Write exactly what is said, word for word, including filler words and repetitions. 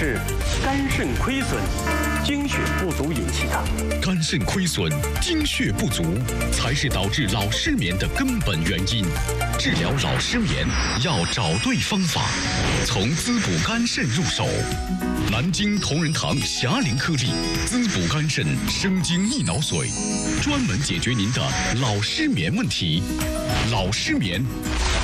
是肝肾亏损、精血不足引起的。 肝肾亏损、精血不足才是导致老失眠的根本原因。治疗老失眠要找对方法，从滋补肝肾入手。南京同仁堂霞灵颗粒滋补肝肾生津益脑髓，专门解决您的老失眠问题。老失眠